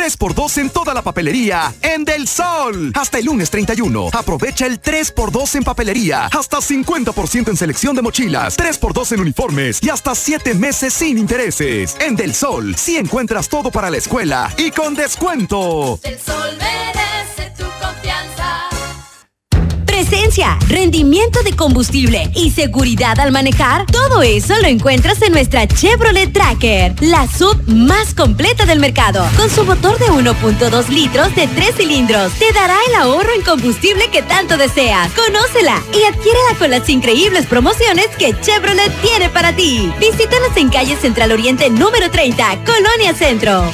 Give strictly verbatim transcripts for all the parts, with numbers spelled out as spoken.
tres por dos en toda la papelería en Del Sol. Hasta el lunes treinta y uno. Aprovecha el tres por dos en papelería. Hasta cincuenta por ciento en selección de mochilas, tres por dos en uniformes y hasta siete meses sin intereses. En Del Sol, sí encuentras todo para la escuela y con descuento. Del Sol merece tu confianza. Presencia, rendimiento de combustible y seguridad al manejar, todo eso lo encuentras en nuestra Chevrolet Tracker, la sub más completa del mercado. Con su motor de uno punto dos litros de tres cilindros, te dará el ahorro en combustible que tanto deseas. Conócela y adquiérela con las increíbles promociones que Chevrolet tiene para ti. Visítanos en calle Central Oriente número treinta, Colonia Centro.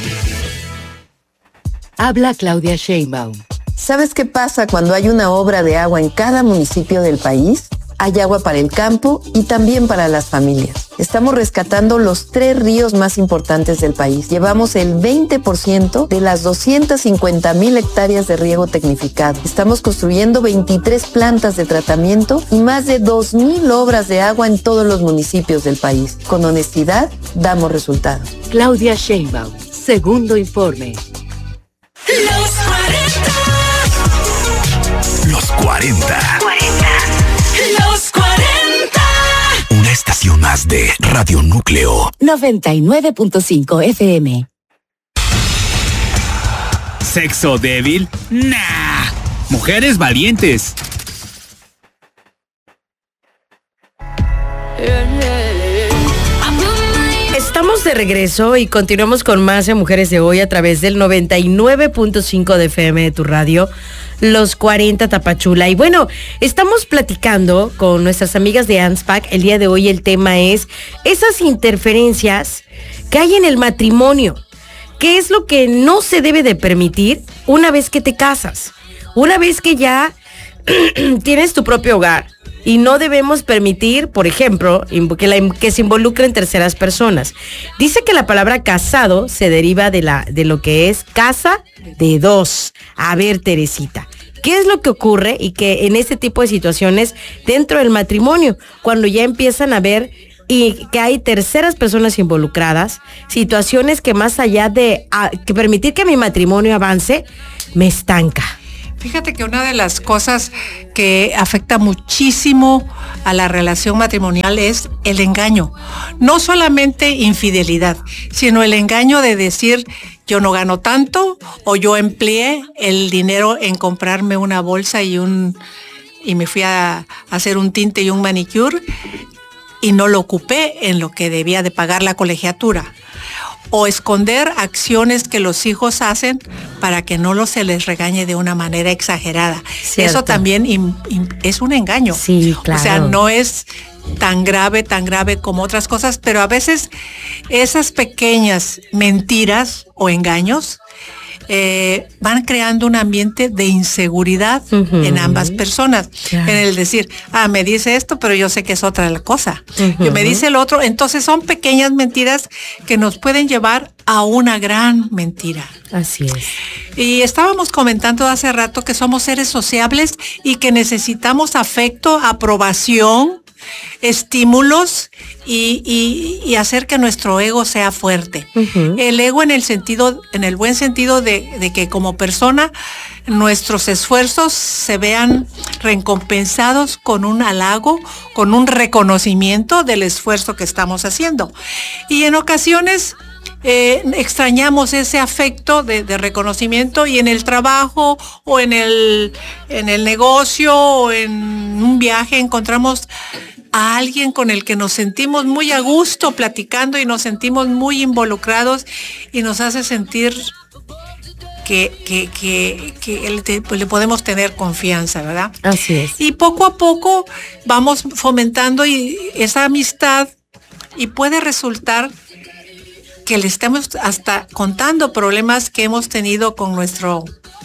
Habla Claudia Sheinbaum. ¿Sabes qué pasa cuando hay una obra de agua en cada municipio del país? Hay agua para el campo y también para las familias. Estamos rescatando los tres ríos más importantes del país. Llevamos el veinte por ciento de las doscientas cincuenta mil hectáreas de riego tecnificado. Estamos construyendo veintitrés plantas de tratamiento y más de dos mil obras de agua en todos los municipios del país. Con honestidad, damos resultados. Claudia Sheinbaum, segundo informe. Los cuarenta. Los cuarenta. Los cuarenta. Una estación más de Radio Núcleo. noventa y nueve punto cinco F M. ¿Sexo débil? Nah. Mujeres valientes. Estamos de regreso y continuamos con más de Mujeres de Hoy a través del noventa y nueve punto cinco de F M de tu radio, Los cuarenta Tapachula. Y bueno, estamos platicando con nuestras amigas de ANSPAC. El día de hoy el tema es esas interferencias que hay en el matrimonio. ¿Qué es lo que no se debe de permitir una vez que te casas? Una vez que ya tienes tu propio hogar. Y no debemos permitir, por ejemplo, que, la, que se involucren terceras personas. Dice que la palabra casado se deriva de, la, de lo que es casa de dos. A ver, Teresita, ¿qué es lo que ocurre y que en este tipo de situaciones dentro del matrimonio, cuando ya empiezan a ver y que hay terceras personas involucradas, situaciones que más allá de a, que permitir que mi matrimonio avance, me estanca? Fíjate que una de las cosas que afecta muchísimo a la relación matrimonial es el engaño. No solamente infidelidad, sino el engaño de decir yo no gano tanto o yo empleé el dinero en comprarme una bolsa y un y me fui a hacer un tinte y un manicure y no lo ocupé en lo que debía de pagar la colegiatura. O esconder acciones que los hijos hacen para que no lo se les regañe de una manera exagerada. Cierto. Eso también im, im, es un engaño. Sí, claro. O sea, no es tan grave, tan grave como otras cosas, pero a veces esas pequeñas mentiras o engaños Eh, van creando un ambiente de inseguridad uh-huh. en ambas personas, claro. En el decir, ah, me dice esto, pero yo sé que es otra la cosa, uh-huh. me dice el otro, entonces son pequeñas mentiras que nos pueden llevar a una gran mentira. Así es. Y estábamos comentando hace rato que somos seres sociables y que necesitamos afecto, aprobación, estímulos y, y, y hacer que nuestro ego sea fuerte. Uh-huh. El ego en el sentido, en el buen sentido de, de que como persona nuestros esfuerzos se vean recompensados con un halago, con un reconocimiento del esfuerzo que estamos haciendo. Y en ocasiones Eh, extrañamos ese afecto de, de reconocimiento y en el trabajo o en el, en el negocio o en un viaje encontramos a alguien con el que nos sentimos muy a gusto platicando y nos sentimos muy involucrados y nos hace sentir que, que, que, que él te, pues le podemos tener confianza, ¿verdad? Así es. Y poco a poco vamos fomentando y esa amistad y puede resultar que le estemos hasta contando problemas que hemos tenido con nuestra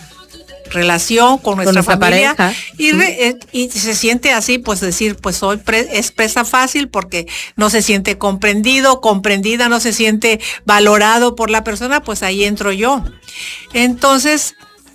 relación, con nuestra, con nuestra familia pareja. Y, re, y se siente así, pues decir, pues hoy pre, es presa fácil porque no se siente comprendido, comprendida, no se siente valorado por la persona, pues ahí entro yo. Entonces,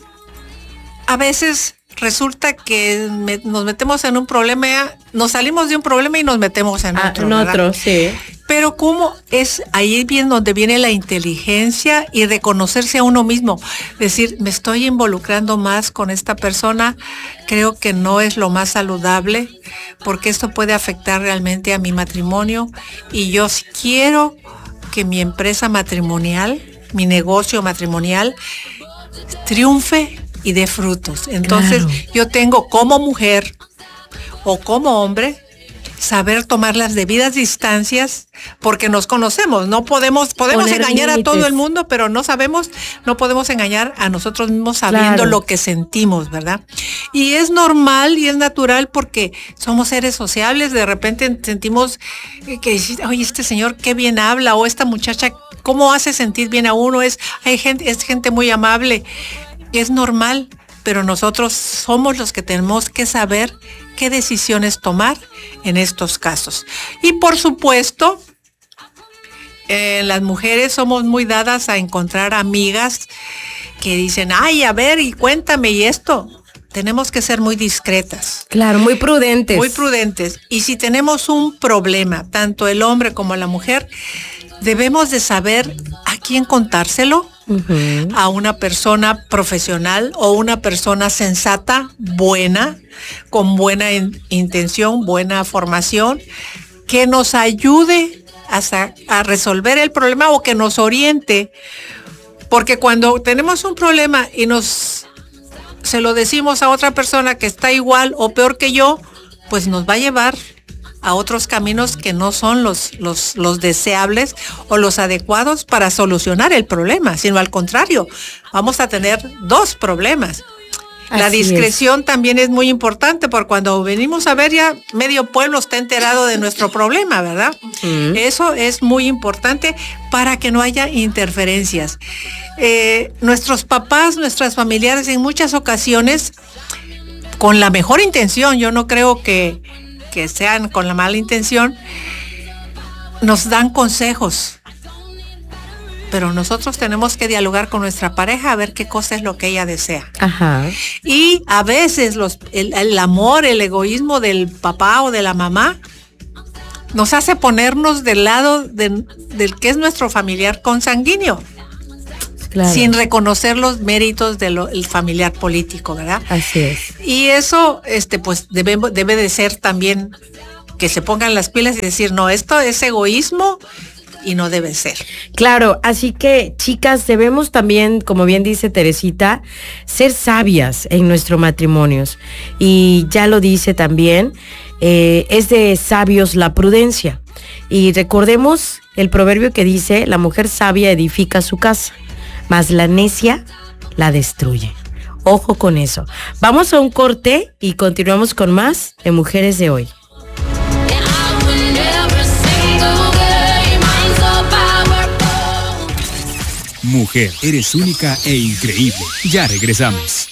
a veces resulta que me, nos metemos en un problema, nos salimos de un problema y nos metemos en ah, otro. En otro, sí. Pero cómo es ahí bien donde viene la inteligencia y reconocerse a uno mismo. Decir, me estoy involucrando más con esta persona, creo que no es lo más saludable, porque esto puede afectar realmente a mi matrimonio. Y yo si quiero que mi empresa matrimonial, mi negocio matrimonial, triunfe y dé frutos. Entonces, claro, yo tengo como mujer o como hombre saber tomar las debidas distancias, porque nos conocemos, no podemos, podemos Poner engañar límites. A todo el mundo, pero no sabemos, no podemos engañar a nosotros mismos sabiendo claro. lo que sentimos, ¿verdad? Y es normal y es natural porque somos seres sociables, de repente sentimos que, oye, este señor qué bien habla, o esta muchacha, cómo hace sentir bien a uno, es, hay gente, es gente muy amable, es normal, pero nosotros somos los que tenemos que saber qué decisiones tomar en estos casos. Y por supuesto, eh, las mujeres somos muy dadas a encontrar amigas que dicen, ay, a ver, y cuéntame, y esto. Tenemos que ser muy discretas. Claro, muy prudentes. Muy prudentes. Y si tenemos un problema, tanto el hombre como la mujer, debemos de saber a quién contárselo. Uh-huh. A una persona profesional o una persona sensata, buena, con buena in- intención, buena formación, que nos ayude a, sa- a resolver el problema o que nos oriente. Porque cuando tenemos un problema y nos se lo decimos a otra persona que está igual o peor que yo, pues nos va a llevar a otros caminos que no son los, los, los deseables o los adecuados para solucionar el problema, sino al contrario, vamos a tener dos problemas. Así La discreción es. También es muy importante, porque cuando venimos a ver ya medio pueblo está enterado de nuestro problema, ¿verdad? Uh-huh. Eso es muy importante para que no haya interferencias. Eh, nuestros papás, nuestras familiares en muchas ocasiones, con la mejor intención, yo no creo que que sean con la mala intención, nos dan consejos, pero nosotros tenemos que dialogar con nuestra pareja a ver qué cosa es lo que ella desea. Ajá. Y a veces los, el, el amor, el egoísmo del papá o de la mamá nos hace ponernos del lado de, del que es nuestro familiar consanguíneo. Claro. Sin reconocer los méritos del familiar político, ¿verdad? Así es. Y eso, este, pues, debe, debe de ser también que se pongan las pilas y decir, no, esto es egoísmo y no debe ser. Claro, así que, chicas, debemos también, como bien dice Teresita, ser sabias en nuestros matrimonios. Y ya lo dice también, eh, es de sabios la prudencia. Y recordemos el proverbio que dice, la mujer sabia edifica su casa, mas la necia la destruye. Ojo con eso. Vamos a un corte y continuamos con más de Mujeres de Hoy. Mujer, eres única e increíble. Ya regresamos.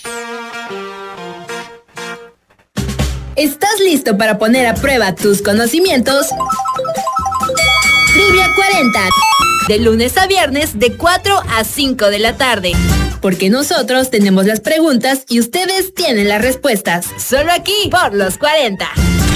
¿Estás listo para poner a prueba tus conocimientos? Trivia cuarenta. De lunes a viernes de cuatro a cinco de la tarde. Porque nosotros tenemos las preguntas y ustedes tienen las respuestas. Solo aquí por Los cuarenta.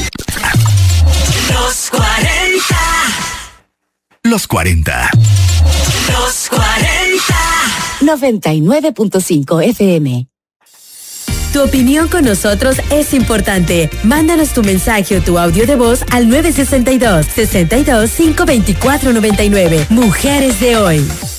Los cuarenta. Los cuarenta. Los cuarenta. noventa y nueve punto cinco F M. Tu opinión con nosotros es importante. Mándanos tu mensaje o tu audio de voz al nueve sesenta y dos, sesenta y dos, cinco veinticuatro noventa y nueve. Mujeres de Hoy.